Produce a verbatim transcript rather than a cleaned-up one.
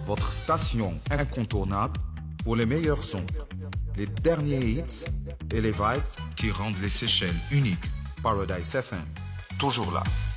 votre station incontournable pour les meilleurs sons, les derniers hits et les vibes qui rendent les Seychelles uniques. Paradise F M, toujours là.